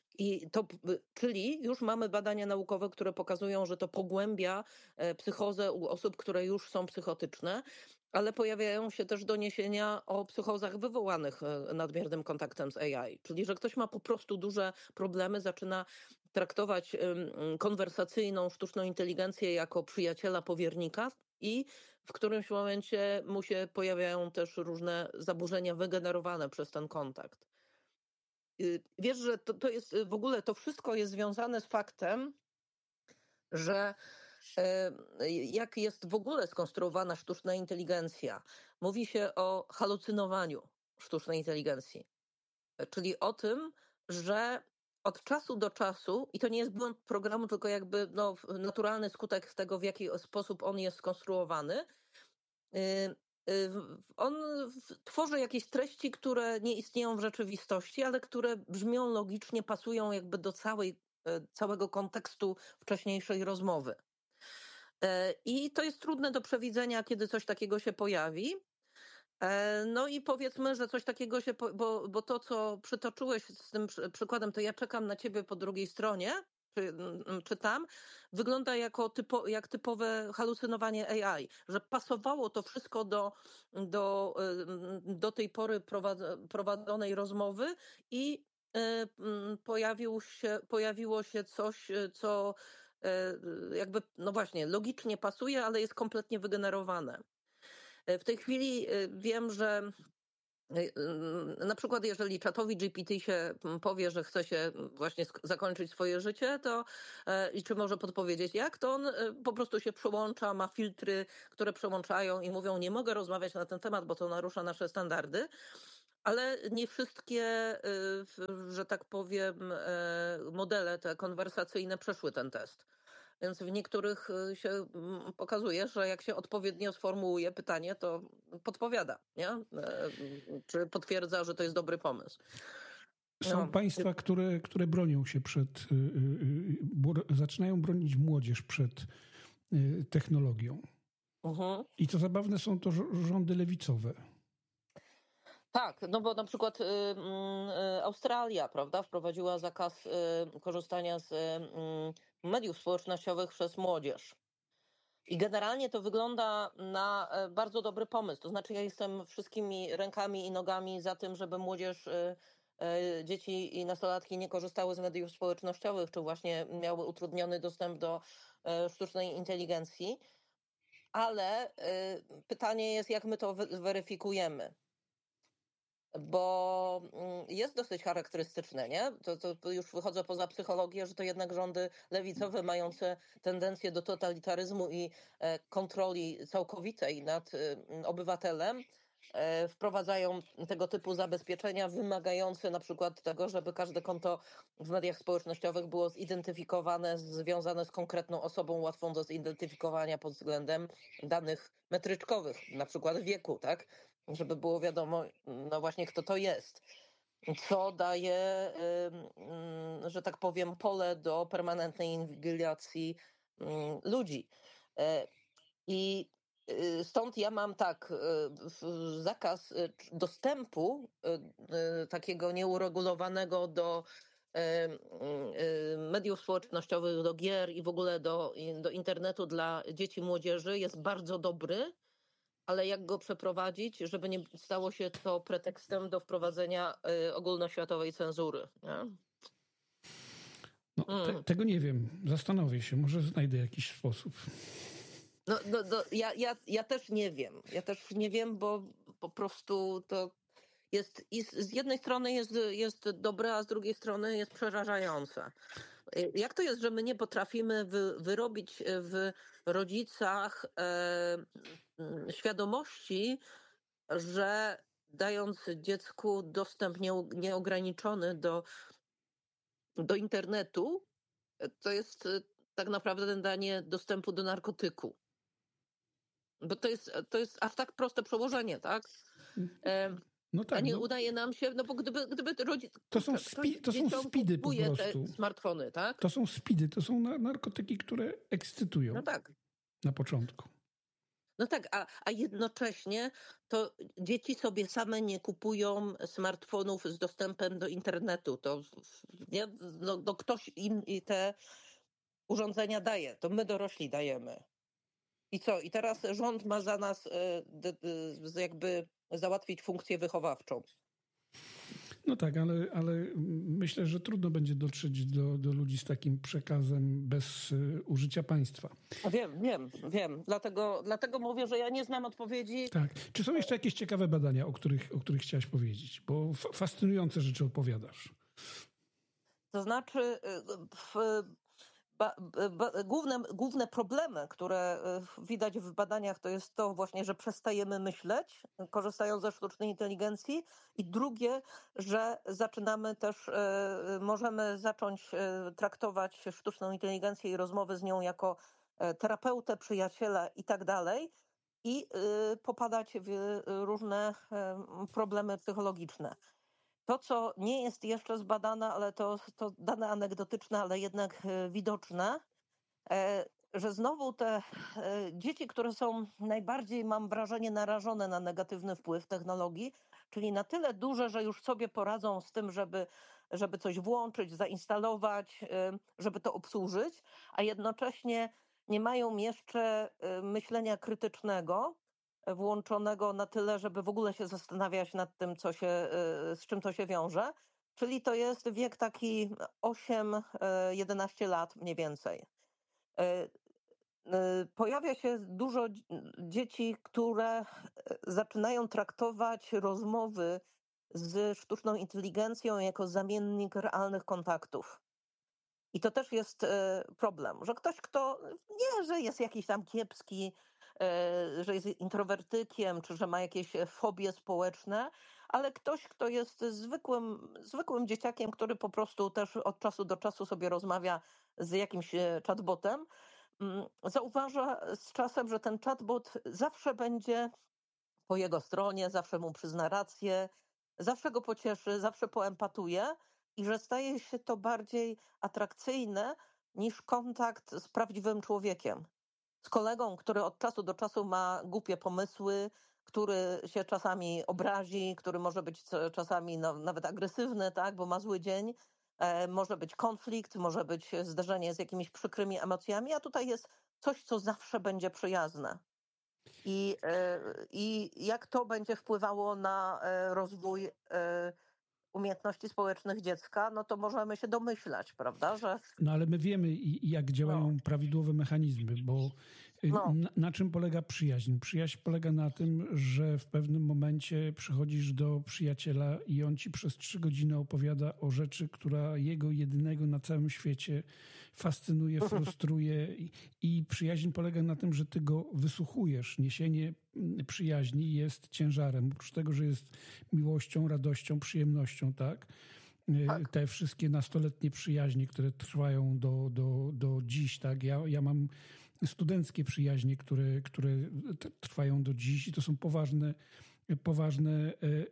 I to, p- czyli już mamy badania naukowe, które pokazują, że to pogłębia e, psychozę u osób, które już są psychotyczne, ale pojawiają się też doniesienia o psychozach wywołanych e, nadmiernym kontaktem z A I, czyli że ktoś ma po prostu duże problemy, zaczyna traktować em, konwersacyjną sztuczną inteligencję jako przyjaciela, powiernika i w którymś momencie mu się pojawiają też różne zaburzenia wygenerowane przez ten kontakt. Y, Wiesz, że to, to jest y, w ogóle to wszystko jest związane z faktem, że e, jak jest w ogóle skonstruowana sztuczna inteligencja. Mówi się o halucynowaniu sztucznej inteligencji, e, czyli o tym, że od czasu do czasu, i to nie jest błąd programu, tylko jakby no, w- naturalny skutek tego, w jaki sposób on jest skonstruowany, y, y, w- on w- tworzy jakieś treści, które nie istnieją w rzeczywistości, ale które brzmią logicznie, pasują jakby do całej, e, całego kontekstu wcześniejszej rozmowy. E, I to jest trudne do przewidzenia, kiedy coś takiego się pojawi. E, No i powiedzmy, że coś takiego się, po- bo, bo to, co przytoczyłeś z tym przy- przykładem, to ja czekam na ciebie po drugiej stronie, czy, czytam, wygląda jako typo, jak typowe halucynowanie A I, że pasowało to wszystko do, do, do tej pory prowadzonej rozmowy i pojawił się, pojawiło się coś, co jakby, no właśnie, logicznie pasuje, ale jest kompletnie wygenerowane. W tej chwili wiem, że na przykład jeżeli czatowi G P T się powie, że chce się właśnie zakończyć swoje życie, to i czy może podpowiedzieć jak, to on po prostu się przełącza, ma filtry, które przełączają i mówią, nie mogę rozmawiać na ten temat, bo to narusza nasze standardy. Ale nie wszystkie, że tak powiem, modele te konwersacyjne przeszły ten test. Więc w niektórych się pokazuje, że jak się odpowiednio sformułuje pytanie, to podpowiada, nie? Czy potwierdza, że to jest dobry pomysł. Są no. państwa, które, które bronią się przed, zaczynają bronić młodzież przed technologią. Mhm. I co zabawne, są to rządy lewicowe. Tak, no bo na przykład y, y, Australia, prawda, wprowadziła zakaz y, korzystania z y, mediów społecznościowych przez młodzież. I generalnie to wygląda na bardzo dobry pomysł. To znaczy ja jestem wszystkimi rękami i nogami za tym, żeby młodzież, y, y, dzieci i nastolatki nie korzystały z mediów społecznościowych, czy właśnie miały utrudniony dostęp do y, sztucznej inteligencji. Ale y, pytanie jest, jak my to weryfikujemy. Bo jest dosyć charakterystyczne, nie? To, to, to już wychodzę poza psychologię, że to jednak rządy lewicowe mające tendencję do totalitaryzmu i e, kontroli całkowitej nad e, obywatelem e, wprowadzają tego typu zabezpieczenia wymagające na przykład tego, żeby każde konto w mediach społecznościowych było zidentyfikowane, związane z konkretną osobą łatwą do zidentyfikowania pod względem danych metryczkowych, na przykład wieku, tak? Żeby było wiadomo, no właśnie, kto to jest. Co daje, że tak powiem, pole do permanentnej inwigilacji ludzi. I stąd ja mam tak, zakaz dostępu takiego nieuregulowanego do mediów społecznościowych, do gier i w ogóle do, do internetu dla dzieci, młodzieży jest bardzo dobry. Ale jak go przeprowadzić, żeby nie stało się to pretekstem do wprowadzenia y, ogólnoświatowej cenzury? Nie? No, te, mm. Tego nie wiem. Zastanowię się. Może znajdę jakiś sposób. No, no, no, ja, ja, ja też nie wiem. Ja też nie wiem, bo po prostu to jest, jest z jednej strony jest, jest dobre, a z drugiej strony jest przerażające. Jak to jest, że my nie potrafimy wy, wyrobić w rodzicach e, świadomości, że dając dziecku dostęp nie, nieograniczony do, do internetu, to jest tak naprawdę danie dostępu do narkotyku. Bo to jest, to jest aż tak proste przełożenie, tak? E, No tak, a nie no. udaje nam się, no bo gdyby, gdyby rodzic... To są, spi, to są spidy po prostu. Te smartfony, tak? To są spidy, to są narkotyki, które ekscytują. No tak. Na początku. No tak, a, a jednocześnie to dzieci sobie same nie kupują smartfonów z dostępem do internetu. To nie, no, no ktoś im te urządzenia daje, to my dorośli dajemy. I co? I teraz rząd ma za nas jakby załatwić funkcję wychowawczą. No tak, ale, ale myślę, że trudno będzie dotrzeć do, do ludzi z takim przekazem bez użycia państwa. Wiem, wiem, wiem. Dlatego, dlatego mówię, że ja nie znam odpowiedzi. Tak. Czy są jeszcze jakieś ciekawe badania, o których, o których chciałaś powiedzieć? Bo fascynujące rzeczy opowiadasz. To znaczy... W, Ba, ba, główne, główne problemy, które widać w badaniach, to jest to właśnie, że przestajemy myśleć, korzystając ze sztucznej inteligencji, i drugie, że zaczynamy też, możemy zacząć traktować sztuczną inteligencję i rozmowy z nią jako terapeutę, przyjaciela i tak dalej, i popadać w różne problemy psychologiczne. To, co nie jest jeszcze zbadane, ale to, to dane anegdotyczne, ale jednak widoczne, że znowu te dzieci, które są najbardziej, mam wrażenie, narażone na negatywny wpływ technologii, czyli na tyle duże, że już sobie poradzą z tym, żeby żeby coś włączyć, zainstalować, żeby to obsłużyć, a jednocześnie nie mają jeszcze myślenia krytycznego włączonego na tyle, żeby w ogóle się zastanawiać nad tym, co się, z czym to się wiąże. Czyli to jest wiek taki osiem jedenaście lat mniej więcej. Pojawia się dużo dzieci, które zaczynają traktować rozmowy z sztuczną inteligencją jako zamiennik realnych kontaktów. I to też jest problem, że ktoś, kto nie, że jest jakiś tam kiepski, że jest introwertykiem, czy że ma jakieś fobie społeczne, ale ktoś, kto jest zwykłym, zwykłym dzieciakiem, który po prostu też od czasu do czasu sobie rozmawia z jakimś chatbotem, zauważa z czasem, że ten chatbot zawsze będzie po jego stronie, zawsze mu przyzna rację, zawsze go pocieszy, zawsze poempatuje i że staje się to bardziej atrakcyjne niż kontakt z prawdziwym człowiekiem. Z kolegą, który od czasu do czasu ma głupie pomysły, który się czasami obrazi, który może być czasami no, nawet agresywny, tak, bo ma zły dzień. E, może być konflikt, może być zderzenie z jakimiś przykrymi emocjami, a tutaj jest coś, co zawsze będzie przyjazne. I, e, i jak to będzie wpływało na e, rozwój e, umiejętności społecznych dziecka, no to możemy się domyślać, prawda, że... No ale my wiemy, jak działają no. prawidłowe mechanizmy, bo no. na, na czym polega przyjaźń? Przyjaźń polega na tym, że w pewnym momencie przychodzisz do przyjaciela i on ci przez trzy godziny opowiada o rzeczy, która jego jedynego na całym świecie fascynuje, frustruje i, i przyjaźń polega na tym, że ty go wysłuchujesz. Niesienie przyjaźni jest ciężarem. Oprócz tego, że jest miłością, radością, przyjemnością, tak? Tak. Te wszystkie nastoletnie przyjaźnie, które trwają do, do, do dziś, tak? Ja, ja mam studenckie przyjaźnie, które, które trwają do dziś i to są poważne, poważne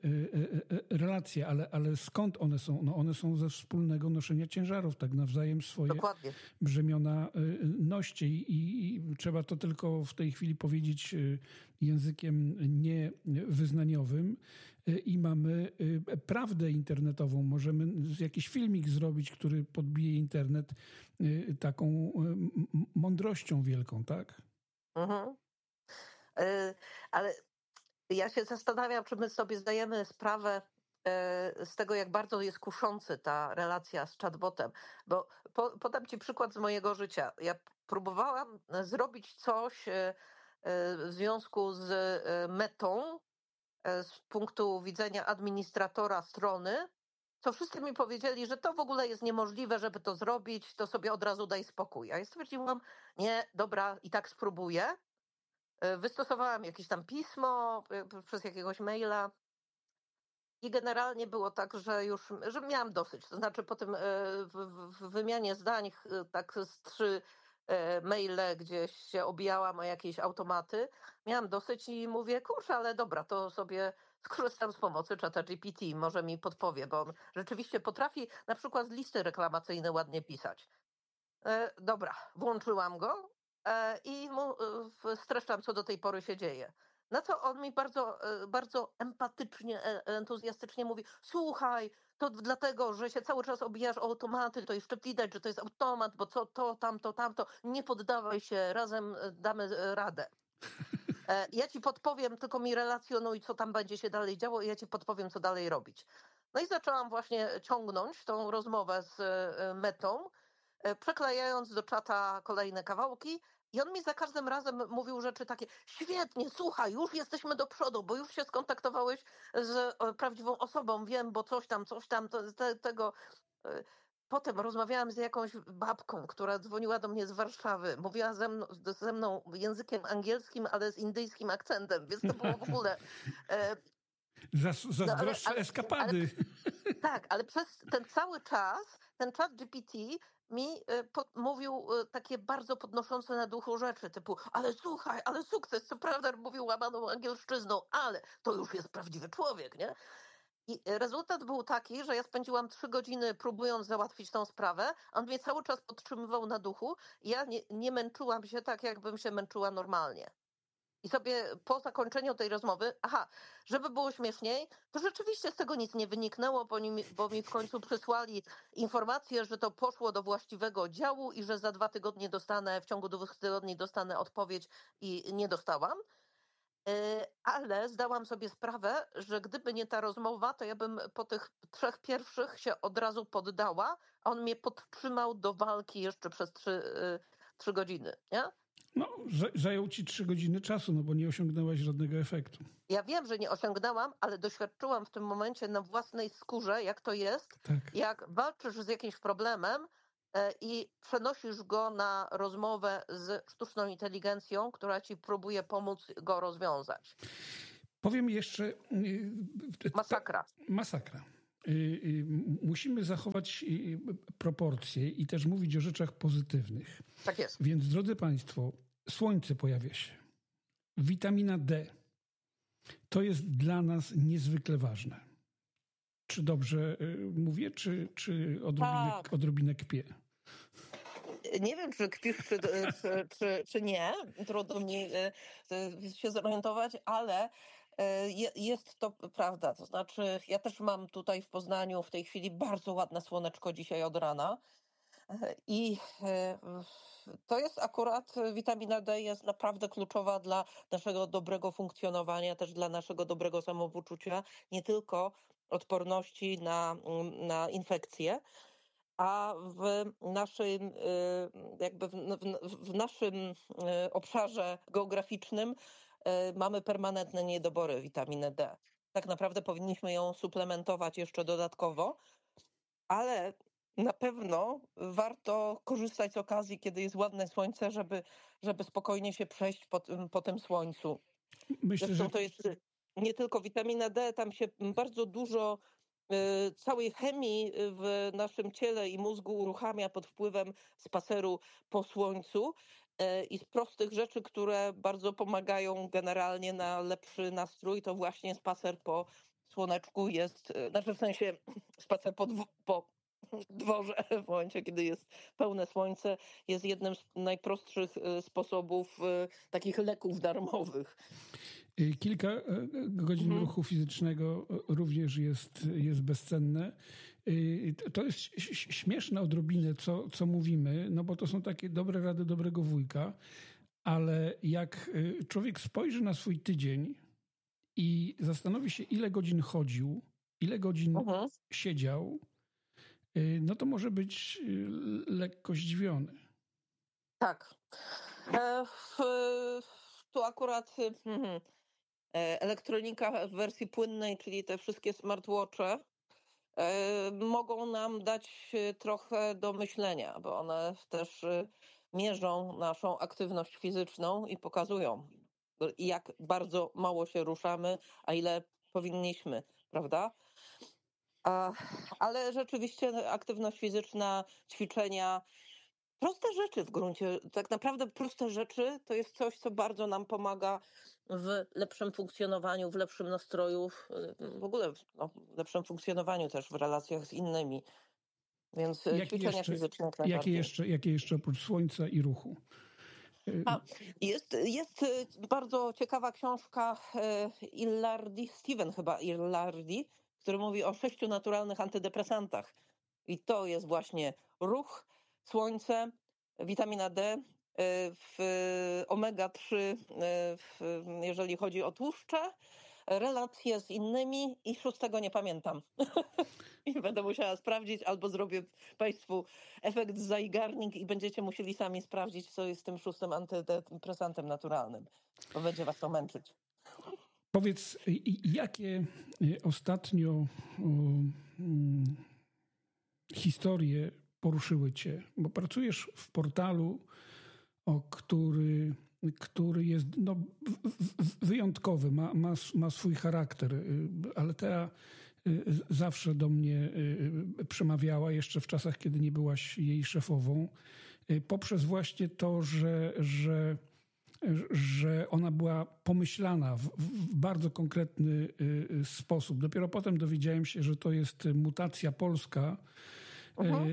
relacje, ale, ale skąd one są? No one są ze wspólnego noszenia ciężarów, tak nawzajem swoje Dokładnie. brzemiona noście i, i trzeba to tylko w tej chwili powiedzieć językiem niewyznaniowym i mamy prawdę internetową. Możemy jakiś filmik zrobić, który podbije internet taką mądrością wielką, tak? Mhm. Yy, ale ja się zastanawiam, czy my sobie zdajemy sprawę z tego, jak bardzo jest kuszący ta relacja z chatbotem. Bo po, podam ci przykład z mojego życia. Ja próbowałam zrobić coś w związku z Metą z punktu widzenia administratora strony, to wszyscy mi powiedzieli, że to w ogóle jest niemożliwe, żeby to zrobić, to sobie od razu daj spokój. A ja stwierdziłam, nie, dobra, i tak spróbuję. Wystosowałam jakieś tam pismo przez jakiegoś maila i generalnie było tak, że już że miałam dosyć. To znaczy po tym w, w wymianie zdań tak z trzy maile gdzieś się obijałam o jakieś automaty. Miałam dosyć i mówię, kurczę, ale dobra, to sobie skorzystam z pomocy czata G P T, może mi podpowie, bo on rzeczywiście potrafi na przykład listy reklamacyjne ładnie pisać. Dobra, włączyłam go i mu streszczam, co do tej pory się dzieje. Na co on mi bardzo, bardzo empatycznie, entuzjastycznie mówi, słuchaj, to dlatego, że się cały czas obijasz o automaty, to jeszcze widać, że to jest automat, bo co to, tamto, tamto, nie poddawaj się, razem damy radę. Ja ci podpowiem, tylko mi relacjonuj, co tam będzie się dalej działo i ja ci podpowiem, co dalej robić. No i zaczęłam właśnie ciągnąć tą rozmowę z Metą, przeklejając do czata kolejne kawałki i on mi za każdym razem mówił rzeczy takie, świetnie, słuchaj, już jesteśmy do przodu, bo już się skontaktowałeś z prawdziwą osobą, wiem, bo coś tam, coś tam, to, te, tego... Potem rozmawiałam z jakąś babką, która dzwoniła do mnie z Warszawy, mówiła ze mną, ze mną językiem angielskim, ale z indyjskim akcentem, więc to było w ogóle... E, Zazdroszcze no, eskapady. Ale, tak, ale przez ten cały czas ten czat G P T mi po, mówił takie bardzo podnoszące na duchu rzeczy, typu, ale słuchaj, ale sukces, co prawda mówił łamaną angielszczyzną, ale to już jest prawdziwy człowiek, nie? I rezultat był taki, że ja spędziłam trzy godziny próbując załatwić tą sprawę, a on mnie cały czas podtrzymywał na duchu i ja nie, nie męczyłam się tak, jakbym się męczyła normalnie. I sobie po zakończeniu tej rozmowy, aha, żeby było śmieszniej, to rzeczywiście z tego nic nie wyniknęło, bo mi, bo mi w końcu przysłali informację, że to poszło do właściwego działu i że za dwa tygodnie dostanę, w ciągu dwóch tygodni dostanę odpowiedź i nie dostałam. Ale zdałam sobie sprawę, że gdyby nie ta rozmowa, to ja bym po tych trzech pierwszych się od razu poddała, a on mnie podtrzymał do walki jeszcze przez trzy, trzy godziny, nie? No, zajął ci trzy godziny czasu, no bo nie osiągnęłaś żadnego efektu. Ja wiem, że nie osiągnęłam, ale doświadczyłam w tym momencie na własnej skórze, jak to jest, tak. jak walczysz z jakimś problemem i przenosisz go na rozmowę z sztuczną inteligencją, która ci próbuje pomóc go rozwiązać. Powiem jeszcze... Masakra. Ta, masakra. Musimy zachować proporcje i też mówić o rzeczach pozytywnych. Tak jest. Więc, drodzy Państwo, słońce pojawia się. Witamina D. To jest dla nas niezwykle ważne. Czy dobrze mówię, czy, czy odrobinę, tak. odrobinę kpię? Nie wiem, czy kpisz, czy, czy, czy, czy nie. Trudno mi się zorientować, ale jest to prawda. To znaczy, ja też mam tutaj w Poznaniu w tej chwili bardzo ładne słoneczko dzisiaj od rana. I to jest akurat, witamina D jest naprawdę kluczowa dla naszego dobrego funkcjonowania, też dla naszego dobrego samopoczucia, nie tylko odporności na, na infekcje, a w naszym, jakby w, w, w naszym obszarze geograficznym mamy permanentne niedobory witaminy D. Tak naprawdę powinniśmy ją suplementować jeszcze dodatkowo, ale na pewno warto korzystać z okazji, kiedy jest ładne słońce, żeby, żeby spokojnie się przejść po, po tym słońcu. Myślę, Zresztą że... to jest nie tylko witamina D, tam się bardzo dużo y, całej chemii w naszym ciele i mózgu uruchamia pod wpływem spaceru po słońcu y, i z prostych rzeczy, które bardzo pomagają generalnie na lepszy nastrój, to właśnie spacer po słoneczku jest, y, znaczy w sensie spacer po, dwu, po dworze w momencie, kiedy jest pełne słońce, jest jednym z najprostszych sposobów takich leków darmowych. Kilka godzin mhm. ruchu fizycznego również jest, jest bezcenne. To jest śmieszne odrobinę, co, co mówimy, no bo to są takie dobre rady dobrego wujka, ale jak człowiek spojrzy na swój tydzień i zastanowi się, ile godzin chodził, ile godzin mhm. siedział, no to może być lekko zdziwiony. Tak. E, w, tu akurat hmm, elektronika w wersji płynnej, czyli te wszystkie smartwatche, e, mogą nam dać trochę do myślenia, bo one też mierzą naszą aktywność fizyczną i pokazują, jak bardzo mało się ruszamy, a ile powinniśmy, prawda? Ale rzeczywiście aktywność fizyczna, ćwiczenia, proste rzeczy w gruncie, tak naprawdę proste rzeczy to jest coś, co bardzo nam pomaga w lepszym funkcjonowaniu, w lepszym nastroju, w ogóle no, w lepszym funkcjonowaniu też w relacjach z innymi. Więc jakie ćwiczenia jeszcze, fizyczne. Jakie jeszcze, jakie jeszcze oprócz słońca i ruchu? A, jest, jest bardzo ciekawa książka Ilardi, Steven chyba Ilardi, który mówi o sześciu naturalnych antydepresantach. I to jest właśnie ruch, słońce, witamina D, w omega trzy, w, jeżeli chodzi o tłuszcze, relacje z innymi i szóstego nie pamiętam. I będę musiała sprawdzić, albo zrobię Państwu efekt Zeigarnik i będziecie musieli sami sprawdzić, co jest tym szóstym antydepresantem naturalnym, bo będzie was to męczyć. Powiedz, jakie ostatnio um, historie poruszyły cię? Bo pracujesz w portalu, o który, który jest no, wyjątkowy, ma, ma, ma swój charakter, ale ta zawsze do mnie przemawiała jeszcze w czasach, kiedy nie byłaś jej szefową, poprzez właśnie to, że, że że ona była pomyślana w, w bardzo konkretny sposób. Dopiero potem dowiedziałem się, że to jest mutacja polska Mhm.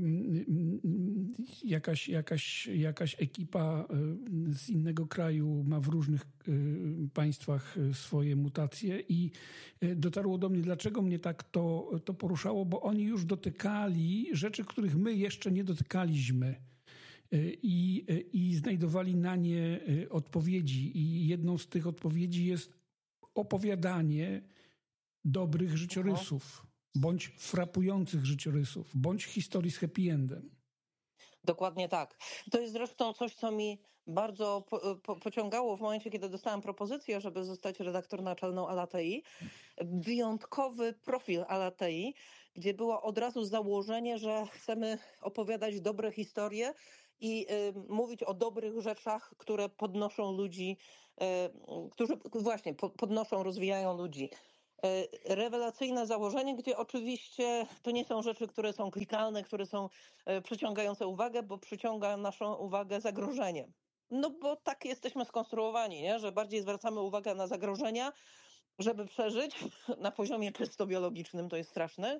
Jakaś, jakaś, jakaś ekipa z innego kraju ma w różnych państwach swoje mutacje i dotarło do mnie, dlaczego mnie tak to, to poruszało, bo oni już dotykali rzeczy, których my jeszcze nie dotykaliśmy. I, I znajdowali na nie odpowiedzi. I jedną z tych odpowiedzi jest opowiadanie dobrych życiorysów, Aha. bądź frapujących życiorysów, bądź historii z happy endem. Dokładnie tak. To jest zresztą coś, co mi bardzo po, po, pociągało w momencie, kiedy dostałam propozycję, żeby zostać redaktor naczelną Alatei. Wyjątkowy profil Alatei, gdzie było od razu założenie, że chcemy opowiadać dobre historie i y, mówić o dobrych rzeczach, które podnoszą ludzi, y, którzy właśnie po, podnoszą, rozwijają ludzi. Y, rewelacyjne założenie, gdzie oczywiście to nie są rzeczy, które są klikalne, które są y, przyciągające uwagę, bo przyciąga naszą uwagę zagrożenie. No bo tak jesteśmy skonstruowani, nie? Że bardziej zwracamy uwagę na zagrożenia, żeby przeżyć na poziomie czysto biologicznym, to jest straszne.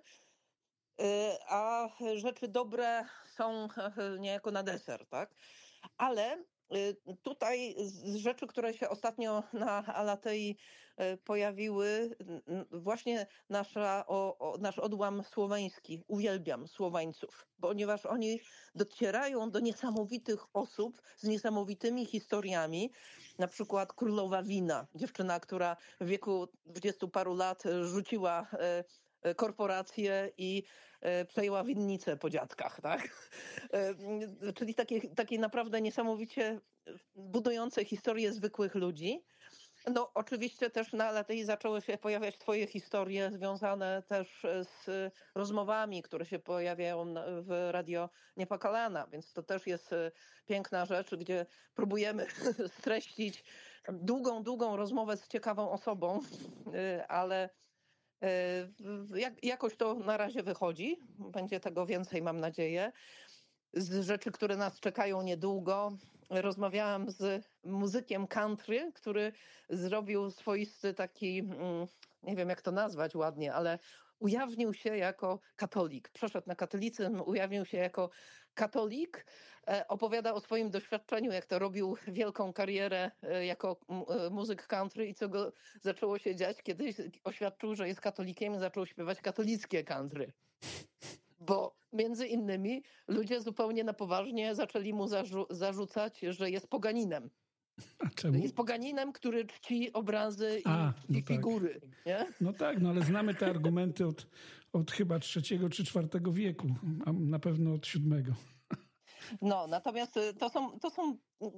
A rzeczy dobre są niejako na deser, tak? Ale tutaj z rzeczy, które się ostatnio na Alatei pojawiły, właśnie nasza, o, o, nasz odłam słoweński. Uwielbiam Słoweńców, ponieważ oni docierają do niesamowitych osób z niesamowitymi historiami. Na przykład królowa wina, dziewczyna, która w wieku dwudziestu paru lat rzuciła korporację i przejęła winnicę po dziadkach, tak? Czyli takie, takie naprawdę niesamowicie budujące historie zwykłych ludzi. No oczywiście też na Alatei zaczęły się pojawiać twoje historie związane też z rozmowami, które się pojawiają w Radio Niepokalana, więc to też jest piękna rzecz, gdzie próbujemy streścić długą, długą rozmowę z ciekawą osobą, ale Jak, jakoś to na razie wychodzi. Będzie tego więcej, mam nadzieję. Z rzeczy, które nas czekają niedługo. Rozmawiałam z muzykiem country, który zrobił swoisty taki, nie wiem jak to nazwać ładnie, ale ujawnił się jako katolik. Przeszedł na katolicyzm, ujawnił się jako katolik. Opowiada o swoim doświadczeniu, jak to robił wielką karierę jako muzyk country i co go zaczęło się dziać, kiedy oświadczył, że jest katolikiem i zaczął śpiewać katolickie country. Bo między innymi ludzie zupełnie na poważnie zaczęli mu zarzu- zarzucać, że jest poganinem. A czemu? Jest poganinem, który czci obrazy i, A, no i figury. Tak. Nie? No tak, no ale znamy te argumenty od, od chyba trzeciego czy czwartego wieku, a na pewno od siódmego. No, natomiast to są, to są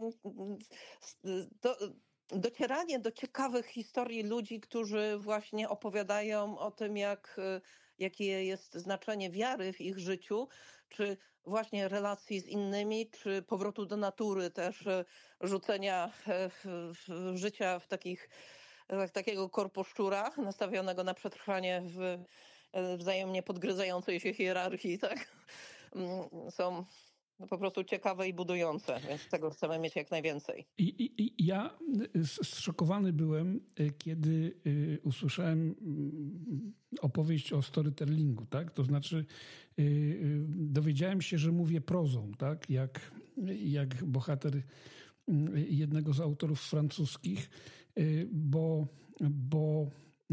to docieranie do ciekawych historii ludzi, którzy właśnie opowiadają o tym, jak, jakie jest znaczenie wiary w ich życiu, czy właśnie relacji z innymi, czy powrotu do natury, też rzucenia życia w takich, takiego korposzczura nastawionego na przetrwanie w wzajemnie podgryzającej się hierarchii, tak? Są no po prostu ciekawe i budujące, więc tego chcemy mieć jak najwięcej. I, i, i ja zszokowany byłem, kiedy usłyszałem opowieść o storytellingu, tak? To znaczy dowiedziałem się, że mówię prozą, tak? Jak, jak bohater jednego z autorów francuskich, bo, bo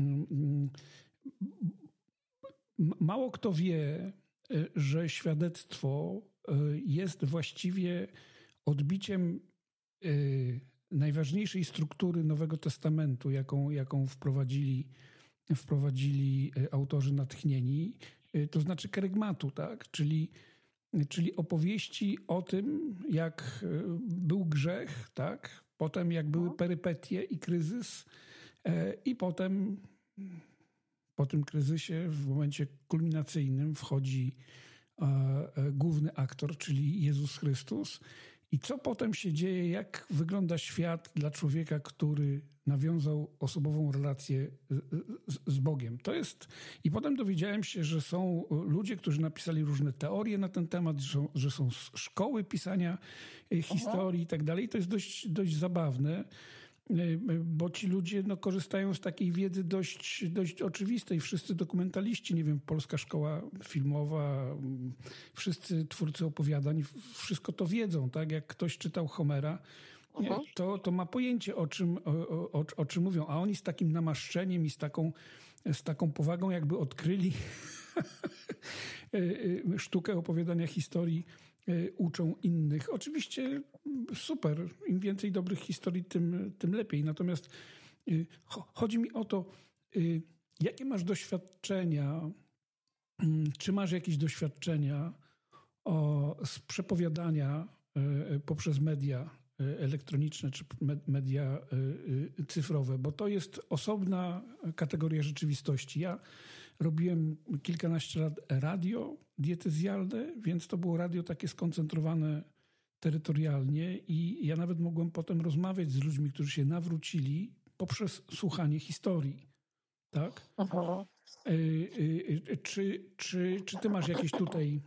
mało kto wie, że świadectwo jest właściwie odbiciem najważniejszej struktury Nowego Testamentu, jaką, jaką wprowadzili, wprowadzili autorzy natchnieni, to znaczy kerygmatu, tak? Czyli, czyli opowieści o tym, jak był grzech, tak? Potem jak były perypetie i kryzys i potem po tym kryzysie w momencie kulminacyjnym wchodzi główny aktor, czyli Jezus Chrystus. I co potem się dzieje, jak wygląda świat dla człowieka, który nawiązał osobową relację z, z Bogiem. To jest... I potem dowiedziałem się, że są ludzie, którzy napisali różne teorie na ten temat, że są, że są szkoły pisania historii i tak dalej. To jest dość, dość zabawne. bo ci ludzie no, korzystają z takiej wiedzy dość, dość oczywistej. Wszyscy dokumentaliści, nie wiem, Polska Szkoła Filmowa, wszyscy twórcy opowiadań, wszystko to wiedzą, tak? Jak ktoś czytał Homera, uh-huh. to, to ma pojęcie, o czym, o, o, o czym mówią, a oni z takim namaszczeniem i z taką, z taką powagą jakby odkryli sztukę opowiadania historii, uczą innych. Oczywiście super, im więcej dobrych historii, tym, tym lepiej. Natomiast chodzi mi o to, jakie masz doświadczenia, czy masz jakieś doświadczenia o, z przepowiadania poprzez media elektroniczne czy media cyfrowe, bo to jest osobna kategoria rzeczywistości. Ja robiłem kilkanaście lat radio diecezjalne, więc to było radio takie skoncentrowane terytorialnie i ja nawet mogłem potem rozmawiać z ludźmi, którzy się nawrócili poprzez słuchanie historii. Tak? Uh-huh. Czy, czy, czy ty masz jakieś tutaj